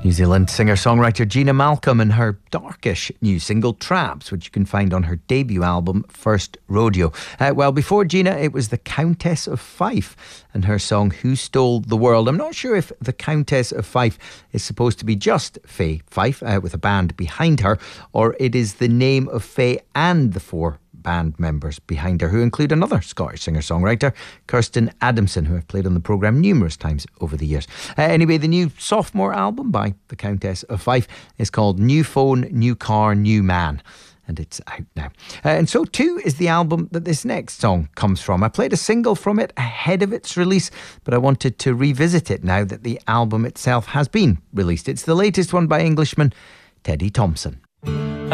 New Zealand singer-songwriter Gina Malcolm and her darkish new single Traps, which you can find on her debut album First Rodeo. Well, before Gina, it was the Countess of Fife and her song Who Stole the World. I'm not sure if the Countess of Fife is supposed to be just Faye Fife with a band behind her, or it is the name of Faye and the four band members behind her, who include another Scottish singer-songwriter, Kirsten Adamson, who I've played on the programme numerous times over the years. Anyway, the new sophomore album by the Countess of Fife is called New Phone, New Car, New Man, and it's out now. And so too is the album that this next song comes from. I played a single from it ahead of its release, but I wanted to revisit it now that the album itself has been released. It's the latest one by Englishman Teddy Thompson.